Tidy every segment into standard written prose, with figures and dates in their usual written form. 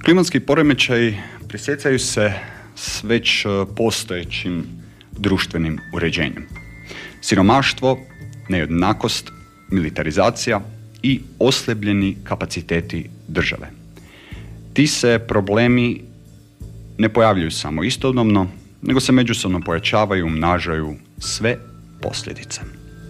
Klimatski poremećaji prisjecaju se s već postojećim društvenim uređenjem. Siromaštvo, nejednakost, militarizacija i oslabljeni kapaciteti države. Ti se problemi ne pojavljuju samo istodobno, nego se međusobno pojačavaju i umnažaju sve posljedice.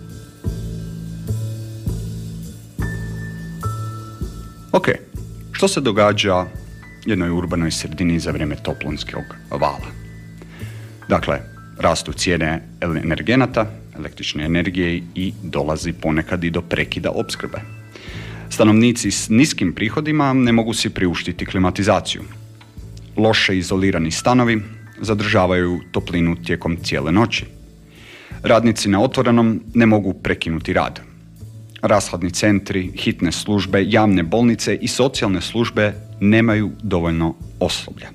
Ok, što se događa jednoj urbanoj sredini za vrijeme toplonskog vala? Dakle, rastu cijene energenata, električne energije i dolazi ponekad i do prekida opskrbe. Stanovnici s niskim prihodima ne mogu si priuštiti klimatizaciju. Loše izolirani stanovi zadržavaju toplinu tijekom cijele noći. Radnici na otvorenom ne mogu prekinuti rad. Rashladni centri, hitne službe, javne bolnice i socijalne službe nemaju dovoljno osoblja.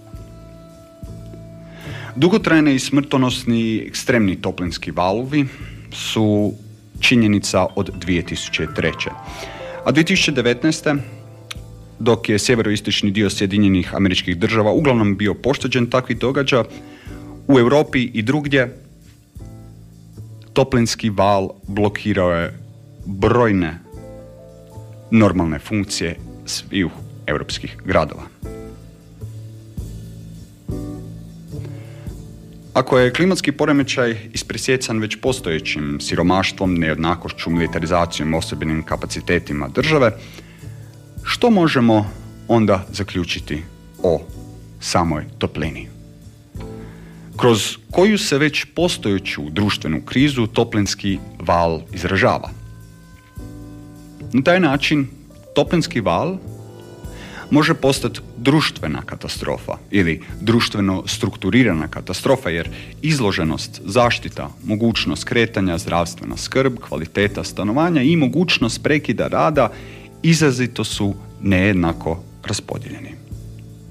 Dugotrajni i smrtonosni ekstremni toplinski valovi su činjenica od 2003. A 2019. dok je sjeveroistočni dio Sjedinjenih Američkih Država uglavnom bio pošteđen takvih događaja, u Europi i drugdje toplinski val blokirao je brojne normalne funkcije svih europskih gradova. Ako je klimatski poremećaj ispresjecan već postojećim siromaštvom, nejednakošću, militarizacijom, oslabljenim kapacitetima države, što možemo onda zaključiti o samoj toplini? Kroz koju se već postojeću društvenu krizu toplinski val izražava? Na taj način toplinski val može postati društvena katastrofa ili društveno strukturirana katastrofa, jer izloženost, zaštita, mogućnost kretanja, zdravstvena skrb, kvaliteta stanovanja i mogućnost prekida rada izrazito su nejednako raspodijeljeni.